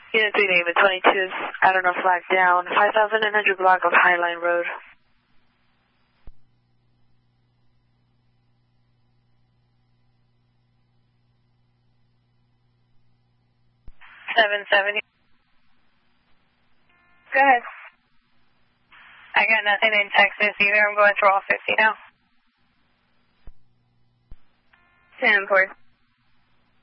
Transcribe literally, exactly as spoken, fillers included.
Unit three name, twenty-two is, I don't know, flag down. five thousand nine hundred block of Highline Road. seven seventy. Go ahead. I got nothing in Texas either. I'm going through all fifty now. ten four.